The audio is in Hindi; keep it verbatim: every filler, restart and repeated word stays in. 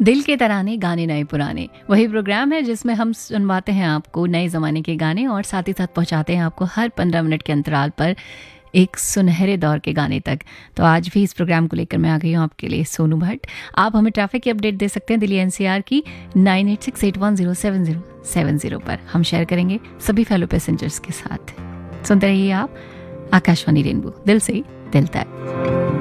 दिल के तराने गाने नए पुराने, वही प्रोग्राम है जिसमें हम सुनवाते हैं आपको नए ज़माने के गाने और साथ ही साथ पहुंचाते हैं आपको हर पंद्रह मिनट के अंतराल पर एक सुनहरे दौर के गाने तक। तो आज भी इस प्रोग्राम को लेकर मैं आ गई हूँ आपके लिए सोनू भट्ट। आप हमें ट्रैफिक की अपडेट दे सकते हैं दिल्ली एनसीआर की nine eight six eight one zero seven zero seven zero पर। हम शेयर करेंगे सभी फेलो पैसेंजर्स के साथ। सुनते रहिए आप आकाशवाणी रेनबो, दिल से दिल तक।